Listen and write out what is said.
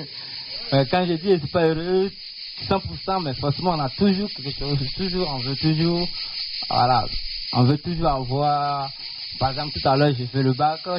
Quand je dis je suis pas heureux, 100%, mais forcément on a toujours quelque chose, on veut toujours, voilà, on veut toujours avoir. Par exemple, tout à l'heure, j'ai fait le bac,